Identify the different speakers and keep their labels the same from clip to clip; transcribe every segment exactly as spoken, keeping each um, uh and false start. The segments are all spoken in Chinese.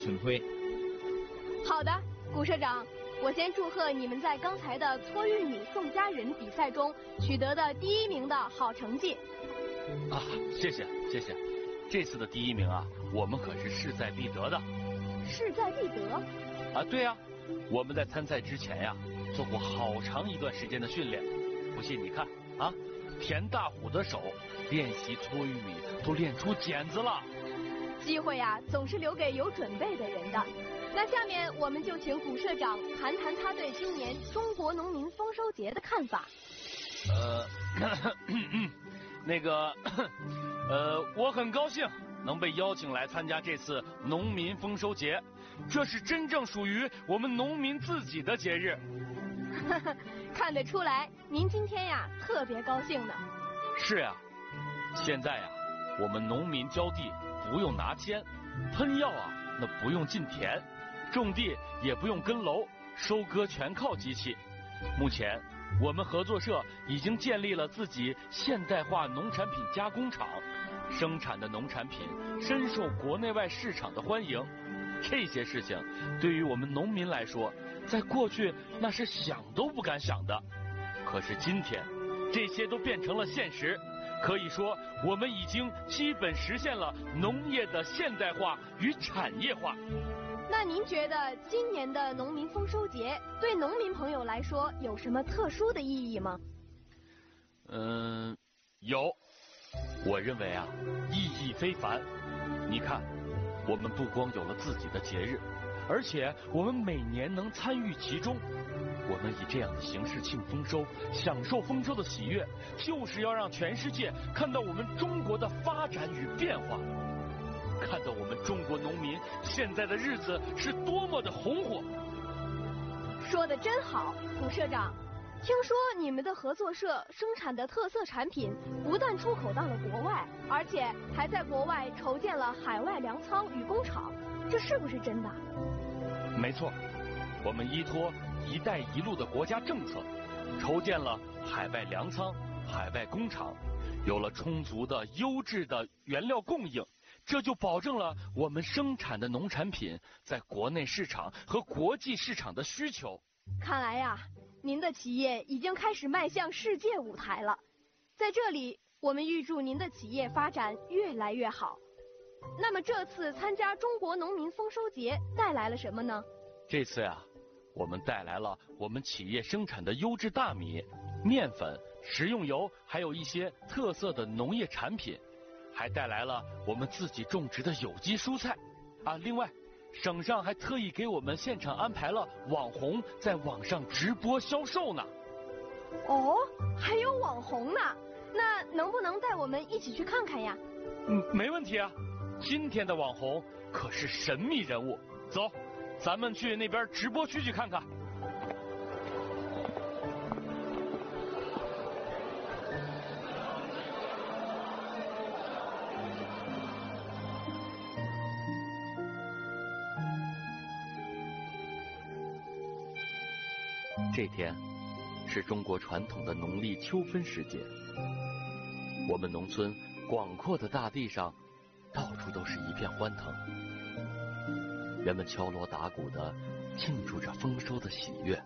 Speaker 1: 春晖。
Speaker 2: 好的，古社长，我先祝贺你们在刚才的搓玉米送家人比赛中取得的第一名的好成绩。
Speaker 3: 啊，谢谢谢谢，这次的第一名啊，我们可是势在必得的。
Speaker 2: 势在必得？
Speaker 3: 啊，对呀、啊，我们在参赛之前呀、啊，做过好长一段时间的训练。不信你看啊，田大虎的手练习搓玉米都练出茧子了。
Speaker 2: 机会啊，总是留给有准备的人的。那下面我们就请古社长谈谈他对今年中国农民丰收节的看法。
Speaker 3: 呃，那个，呃，我很高兴能被邀请来参加这次农民丰收节，这是真正属于我们农民自己的节日。
Speaker 2: 看得出来，您今天呀特别高兴呢。
Speaker 3: 是呀，现在呀，我们农民浇地不用拿钎，喷药啊那不用进田，种地也不用跟楼，收割全靠机器。目前我们合作社已经建立了自己现代化农产品加工厂，生产的农产品深受国内外市场的欢迎。这些事情对于我们农民来说，在过去那是想都不敢想的，可是今天这些都变成了现实。可以说，我们已经基本实现了农业的现代化与产业化。
Speaker 2: 那您觉得今年的农民丰收节对农民朋友来说有什么特殊的意义吗？
Speaker 3: 嗯，有。我认为啊，意义非凡。你看，我们不光有了自己的节日，而且我们每年能参与其中。我们以这样的形式庆丰收，享受丰收的喜悦，就是要让全世界看到我们中国的发展与变化，看到我们中国农民现在的日子是多么的红火。
Speaker 2: 说得真好，古社长。听说你们的合作社生产的特色产品不但出口到了国外，而且还在国外筹建了海外粮仓与工厂，这是不是真的？
Speaker 3: 没错，我们依托一带一路的国家政策，筹建了海外粮仓、海外工厂，有了充足的优质的原料供应，这就保证了我们生产的农产品在国内市场和国际市场的需求。
Speaker 2: 看来呀，您的企业已经开始迈向世界舞台了。在这里，我们预祝您的企业发展越来越好。那么这次参加中国农民丰收节带来了什么呢？
Speaker 3: 这次呀，我们带来了我们企业生产的优质大米、面粉、食用油，还有一些特色的农业产品，还带来了我们自己种植的有机蔬菜啊。另外，省上还特意给我们现场安排了网红在网上直播销售呢。
Speaker 2: 哦，还有网红呢，那能不能带我们一起去看看呀？
Speaker 3: 嗯，没问题啊。今天的网红可是神秘人物，走，咱们去那边直播区去看看。这天是中国传统的农历秋分时节，我们农村广阔的大地上，到处都是一片欢腾，人们敲锣打鼓地庆祝着丰收的喜悦。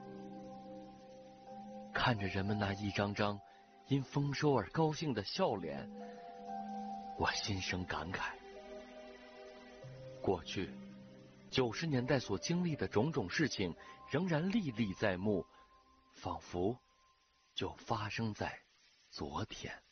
Speaker 3: 看着人们那一张张因丰收而高兴的笑脸，我心生感慨。过去九十年代所经历的种种事情仍然历历在目，仿佛就发生在昨天。